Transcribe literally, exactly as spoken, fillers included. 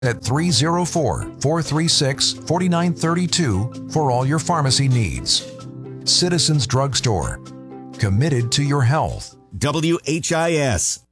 at three oh four, four three six, four nine three two for all your pharmacy needs. Citizens Drugstore, committed to your health. W H I S.